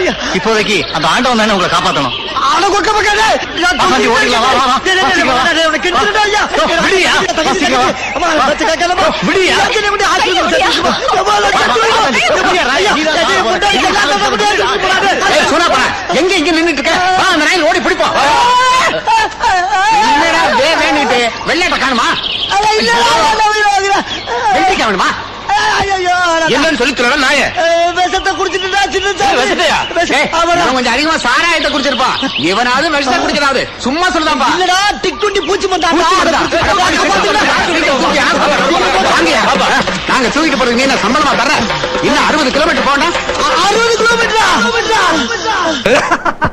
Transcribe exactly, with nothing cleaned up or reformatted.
இப்போதைக்கு அந்த ஆண்டவன் தானே உங்களை காப்பாற்றணும். எங்க இங்க நின்றுட்டு இருக்க? அந்த நாயில் ஓடி பிடிப்போம். வெள்ளையாட்ட காணுமா? வெள்ளைக்கா வேணுமா? என்னன்னு சொல்லி தர நாய விஷத்தை குடிச்சிட்டு கொஞ்சம் அதிகமா சாராயத்தை குடிச்சிருப்பான். இவனாவது விஷத்தை குடிக்கிறாது. சும்மா சொல்லுதான்பா. இல்லடா டிக்குண்டி பூச்சி நாங்க தூக்கிட்டு போறது நீ சம்பளமா தர. இன்னும் அறுபது கிலோமீட்டர் போனா அறுபது கிலோமீட்டரா